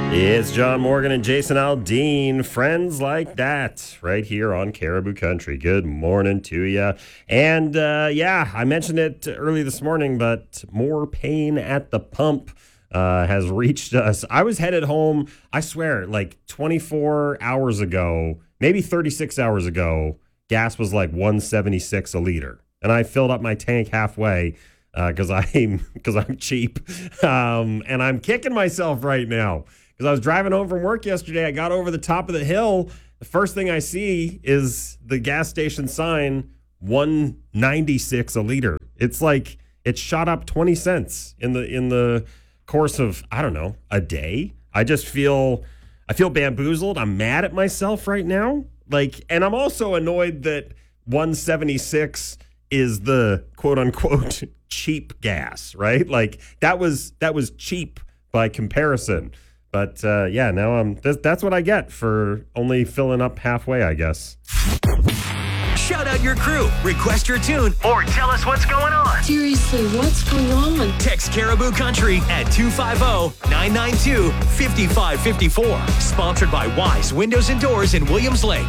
It's John Morgan and Jason Aldean, friends like that, right here on Caribou Country. Good morning to you. And I mentioned it early this morning, but more pain at the pump has reached us. I was headed home, I swear, like 24 hours ago, maybe 36 hours ago, gas was like $1.76 a liter. And I filled up my tank halfway because I'm cheap. And I'm kicking myself right now. Because I was driving home from work yesterday, I got over the top of the hill. The first thing I see is the gas station sign, $1.96 a liter. It's like it shot up 20 cents in the course of, I don't know, a day. I feel bamboozled. I'm mad at myself right now. And I'm also annoyed that 176 is the quote unquote cheap gas, right? Like that was cheap by comparison. But now that's what I get for only filling up halfway, I guess. Shout out your crew, request your tune, or tell us what's going on. Seriously, what's going on? Text Caribou Country at 250-992-5554. Sponsored by Wise Windows and Doors in Williams Lake.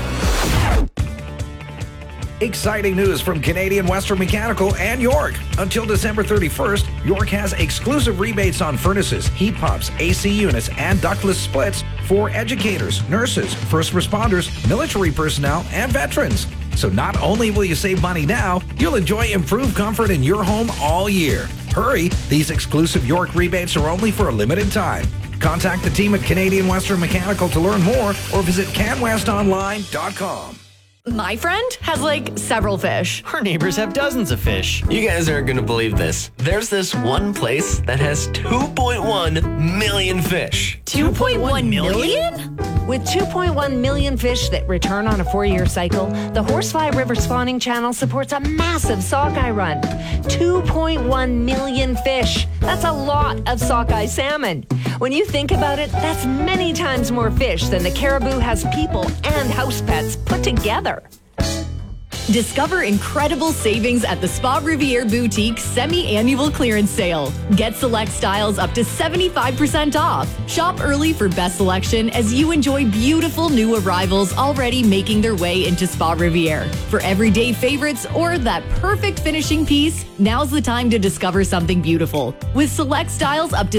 Exciting news from Canadian Western Mechanical and York. Until December 31st, York has exclusive rebates on furnaces, heat pumps, AC units, and ductless splits for educators, nurses, first responders, military personnel, and veterans. So not only will you save money now, you'll enjoy improved comfort in your home all year. Hurry, these exclusive York rebates are only for a limited time. Contact the team at Canadian Western Mechanical to learn more or visit canwestonline.com. My friend has several fish. Our neighbors have dozens of fish. You guys aren't going to believe this. There's this one place that has 2.1 million fish. 2.1 million? With 2.1 million fish that return on a 4-year cycle, the Horsefly River Spawning Channel supports a massive sockeye run. 2.1 million fish. That's a lot of sockeye salmon. When you think about it, that's many times more fish than the Caribou has people and house pets put together. Discover incredible savings at the Spa Riviere Boutique semi-annual clearance sale. Get select styles up to 75% off. Shop early for best selection as you enjoy beautiful new arrivals already making their way into Spa Riviere. For everyday favorites or that perfect finishing piece, now's the time to discover something beautiful. With select styles up to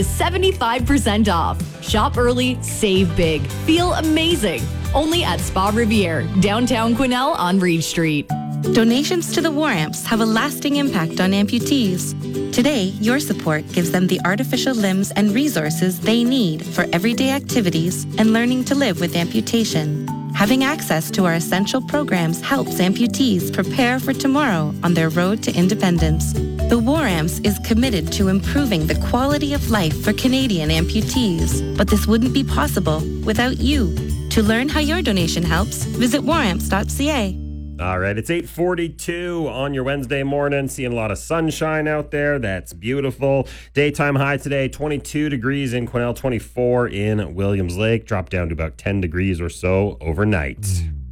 75% off. Shop early, save big, feel amazing. Only at Spa Riviere, downtown Quesnel on Reed Street. Donations to the War Amps have a lasting impact on amputees. Today, your support gives them the artificial limbs and resources they need for everyday activities and learning to live with amputation. Having access to our essential programs helps amputees prepare for tomorrow on their road to independence. The War Amps is committed to improving the quality of life for Canadian amputees, but this wouldn't be possible without you. To learn how your donation helps, visit waramps.ca. All right, it's 8:42 on your Wednesday morning. Seeing a lot of sunshine out there. That's beautiful. Daytime high today, 22 degrees in Quesnel, 24 in Williams Lake. Dropped down to about 10 degrees or so overnight.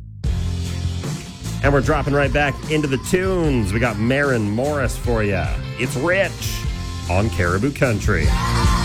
And we're dropping right back into the tunes. We got Maren Morris for you. It's Rich on Caribou Country.